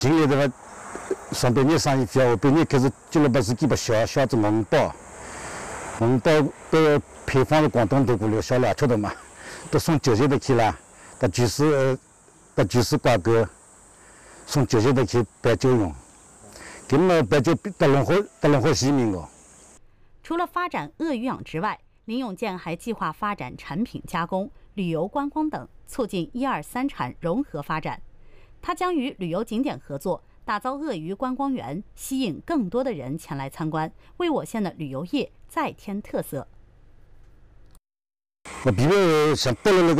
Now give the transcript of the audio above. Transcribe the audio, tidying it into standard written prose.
今年这个上半年生意比较好，半年开始俱乐部自己不销这红包都配方是广东都过来销2条的嘛，都送酒席的去了，到集市挂钩，送酒席的去摆酒用，给我们摆酒到龙河西面哦。 除了发展鳄鱼养殖外，林永健还计划发展产品加工、旅游观光等，促进1、2、3产融合发展。他将与旅游景点合作，打造鳄鱼观光园，吸引更多的人前来参观，为我县的旅游业再添特色。 我比如想到了那